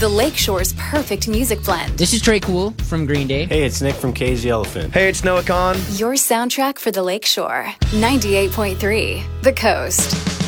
the Lakeshore's perfect music blend. This is Trey Cool from Green Day. Hey, it's Nick from Cage the Elephant. Hey, it's Noah Khan. Your soundtrack for the Lakeshore. 98.3 The Coast.